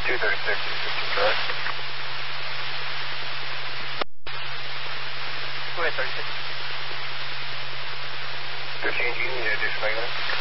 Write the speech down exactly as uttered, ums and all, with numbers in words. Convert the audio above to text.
two thirty-six, fifteen correct. Go ahead, thirty-six. fifteen, do you need additional units?